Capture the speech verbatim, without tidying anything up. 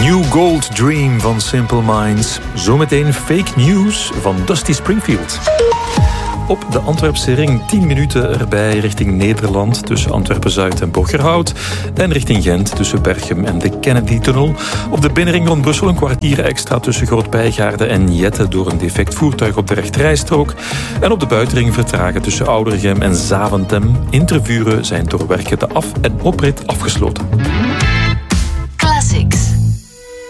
New Gold Dream van Simple Minds. Zometeen fake news van Dusty Springfield. Op de Antwerpse ring tien minuten erbij richting Nederland tussen Antwerpen-Zuid en Borgerhout en richting Gent tussen Berchem en de Kennedy-tunnel. Op de binnenring rond Brussel een kwartier extra tussen Groot-Bijgaarde en Jette door een defect voertuig op de rechterrijstrook. En op de buitenring vertragen tussen Oudergem en Zaventem. Intervuren zijn door werken de af- en oprit afgesloten.